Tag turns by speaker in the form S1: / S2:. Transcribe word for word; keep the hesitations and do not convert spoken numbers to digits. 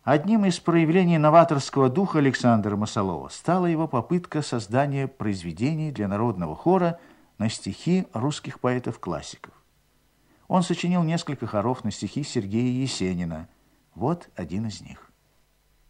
S1: Одним из проявлений новаторского духа Александра Масолова стала его попытка создания произведений для народного хора на стихи русских поэтов-классиков. Он сочинил несколько хоров на стихи Сергея Есенина. Вот один из них.